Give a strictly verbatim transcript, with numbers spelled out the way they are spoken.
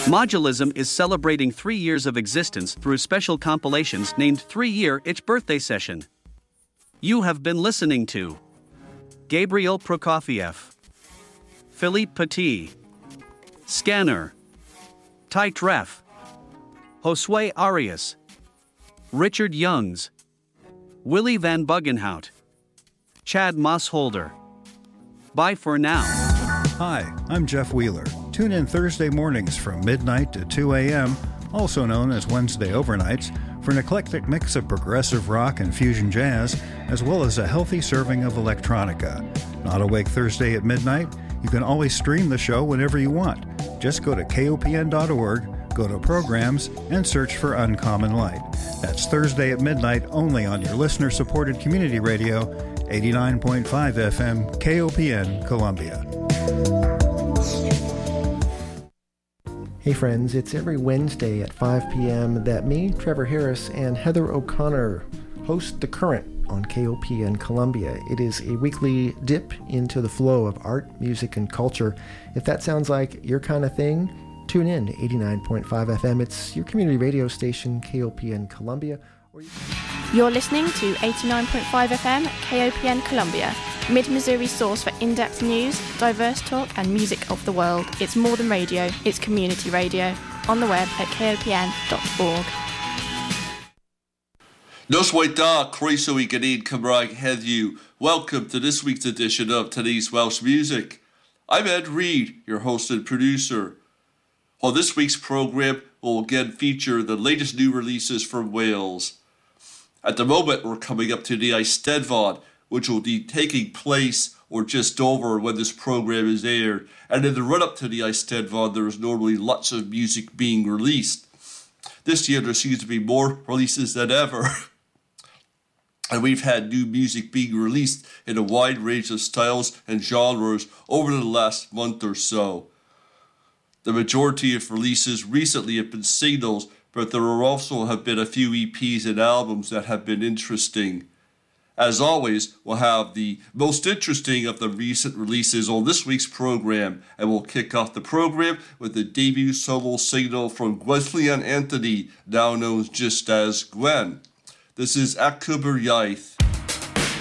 Modulism is celebrating three years of existence through special compilations named Three-Year Itch Birthday Session. You have been listening to Gabriel Prokofiev, Philippe Petit, Scanner, Tight Ref, Josue Arias, Richard Youngs, Willy van Buggenhout, Chad Mossholder. Bye for now. Hi, I'm Jeff Wheeler. Tune in Thursday mornings from midnight to two a.m., also known as Wednesday overnights, for an eclectic mix of progressive rock and fusion jazz, as well as a healthy serving of electronica. Not awake Thursday at midnight? You can always stream the show whenever you want. Just go to K O P N dot org, go to Programs, and search for Uncommon Light. That's Thursday at midnight only on your listener-supported community radio, eighty-nine point five F M, K O P N, Columbia. Hey friends, it's every Wednesday at five p.m. that me, Trevor Harris, and Heather O'Connor host The Current on K O P N Columbia. It is a weekly dip into the flow of art, music, and culture. If that sounds like your kind of thing, tune in to eighty-nine point five F M. It's your community radio station, K O P N Columbia. Or you- You're listening to eighty-nine point five F M, K O P N Columbia, Mid-Missouri's source for in-depth news, diverse talk, and music of the world. It's more than radio, it's community radio. On the web at K O P N dot org. Nos Waida, Croeso I Gynid Cymraeg Heddiw. Welcome to this week's edition of Today's Welsh Music. I'm Ed Reed, your host and producer. On this week's program, we'll again feature the latest new releases from Wales. At the moment, we're coming up to the Eisteddfod, which will be taking place or just over when this program is aired. And in the run-up to the Eisteddfod, there is normally lots of music being released. This year, there seems to be more releases than ever. And we've had new music being released in a wide range of styles and genres over the last month or so. The majority of releases recently have been singles, but there are also have been a few E Ps and albums that have been interesting. As always, we'll have the most interesting of the recent releases on this week's program, and we'll kick off the program with the debut solo single from Gwenllian Anthony, now known just as Gwen. This is Ac Cwbr Iaith.